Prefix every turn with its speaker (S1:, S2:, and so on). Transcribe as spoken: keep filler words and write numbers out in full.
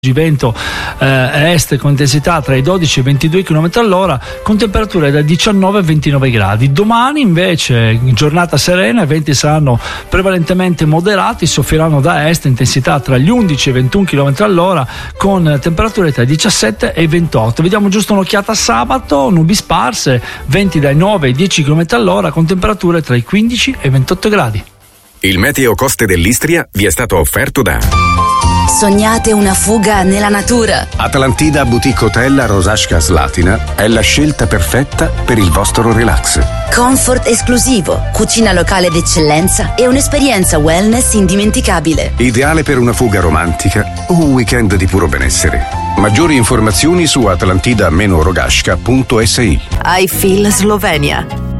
S1: Vento eh, est con intensità tra i dodici e i ventidue chilometri all'ora, con temperature da diciannove a ventinove gradi. Domani invece giornata serena, i venti saranno prevalentemente moderati, soffieranno da est, intensità tra gli undici e i ventuno chilometri all'ora, con temperature tra i diciassette e i ventotto. Vediamo giusto un'occhiata a sabato, nubi sparse, venti dai nove ai dieci chilometri all'ora, con temperature tra i quindici e i ventotto gradi.
S2: Il Meteo Coste dell'Istria vi è stato offerto da
S3: Sognate una fuga nella natura?
S4: Atlantida Boutique Hotel a Rosasca Slatina è la scelta perfetta per il vostro relax.
S3: Comfort esclusivo, cucina locale d'eccellenza e un'esperienza wellness indimenticabile.
S4: Ideale per una fuga romantica o un weekend di puro benessere. Maggiori informazioni su atlantida dash rogasca punto es i.
S5: I Feel Slovenia.